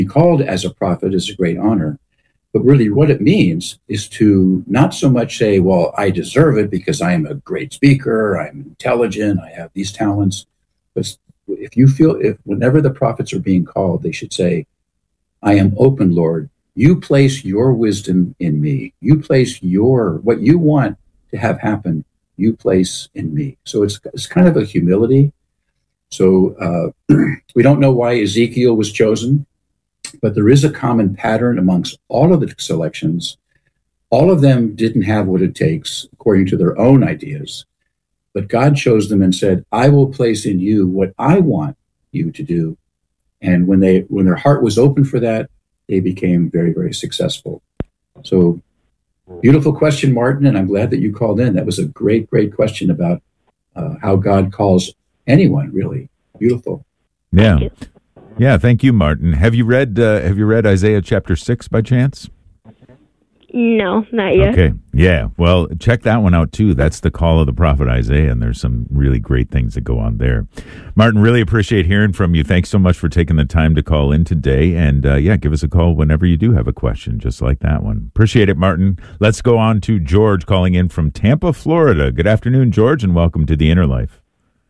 be called as a prophet is a great honor. But really what it means is to not so much say, well, I deserve it because I am a great speaker, I'm intelligent, I have these talents. But if whenever the prophets are being called, they should say, I am open, Lord. You place your wisdom in me. You place what you want to have happen, you place in me. So it's kind of a humility. So we don't know why Ezekiel was chosen, but there is a common pattern amongst all of the selections. All of them didn't have what it takes according to their own ideas, but God chose them and said, I will place in you what I want you to do. And when their heart was open for that, they became very, very successful. So beautiful question, Martin, and I'm glad that you called in. That was a great, great question about how God calls anyone, really. Beautiful. Yeah. Yeah, thank you, Martin. Have you read Isaiah chapter 6 by chance? No, not yet. Okay. Yeah. Well, check that one out too. That's the call of the prophet Isaiah, and there's some really great things that go on there. Martin, really appreciate hearing from you. Thanks so much for taking the time to call in today. And give us a call whenever you do have a question, just like that one. Appreciate it, Martin. Let's go on to George calling in from Tampa, Florida. Good afternoon, George, and welcome to The Inner Life.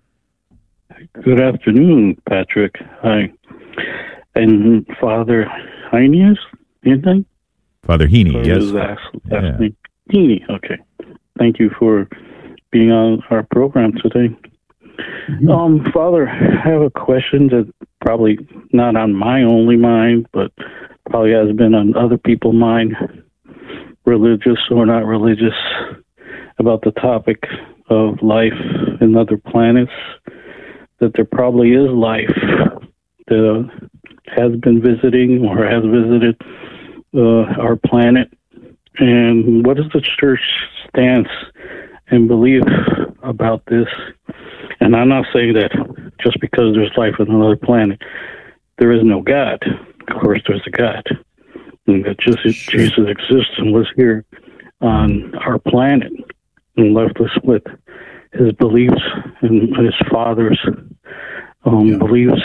Good afternoon, Patrick. Hi. And Father Heine, anything? Father Heaney, yes. Yeah. Heaney, okay. Thank you for being on our program today. Mm-hmm. Father, I have a question that probably not on my only mind, but probably has been on other people's mind, religious or not religious, about the topic of life in other planets, that there probably is life that has been visiting or has visited our planet. And what is the church stance and belief about this? And I'm not saying that just because there's life on another planet, there is no God. Of course, there's a God. And that Jesus exists and was here on our planet and left us with his beliefs and his father's beliefs.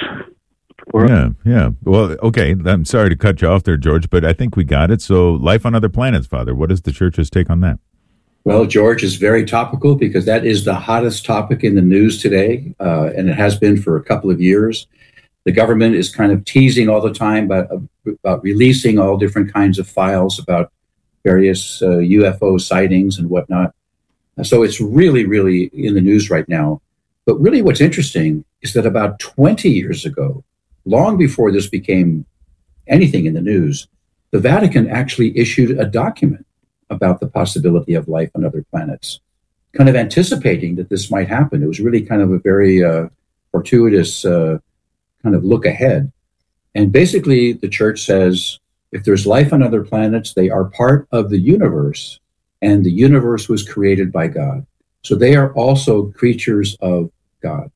Yeah. Well, okay. I'm sorry to cut you off there, George, but I think we got it. So life on other planets, Father, what is the church's take on that? Well, George, is very topical because that is the hottest topic in the news today, and it has been for a couple of years. The government is kind of teasing all the time about releasing all different kinds of files about various UFO sightings and whatnot. So it's really, really in the news right now. But really what's interesting is that about 20 years ago, long before this became anything in the news, the Vatican actually issued a document about the possibility of life on other planets, kind of anticipating that this might happen. It was really kind of a very fortuitous kind of look ahead. And basically, the church says, if there's life on other planets, they are part of the universe, and the universe was created by God. So they are also creatures of God.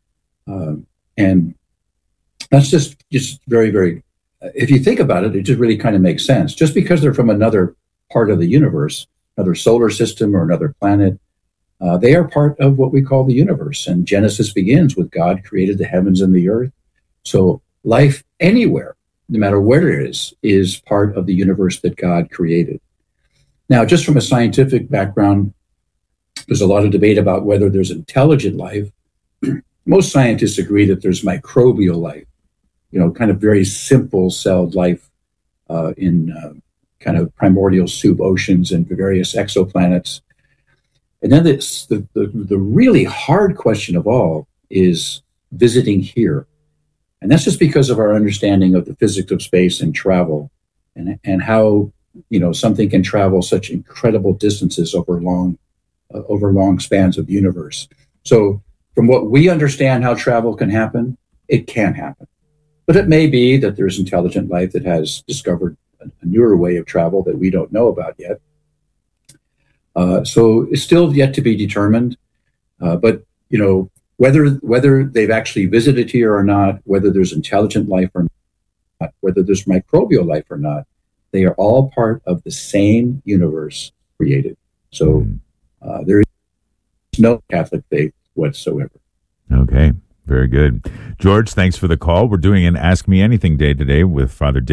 And that's just very, very, if you think about it, it just really kind of makes sense. Just because they're from another part of the universe, another solar system or another planet, they are part of what we call the universe. And Genesis begins with God created the heavens and the earth. So life anywhere, no matter where it is part of the universe that God created. Now, just from a scientific background, there's a lot of debate about whether there's intelligent life. Most scientists agree that there's microbial life, kind of very simple celled life in kind of primordial soup oceans and various exoplanets. And then the really hard question of all is visiting here. And that's just because of our understanding of the physics of space and travel and how, something can travel such incredible distances over long spans of the universe. So from what we understand how travel can happen, it can happen. But it may be that there's intelligent life that has discovered a newer way of travel that we don't know about yet. So it's still yet to be determined. But, whether they've actually visited here or not, whether there's intelligent life or not, whether there's microbial life or not, they are all part of the same universe created. So there is no Catholic faith whatsoever. Okay. Very good. George, thanks for the call. We're doing an Ask Me Anything Day today with Father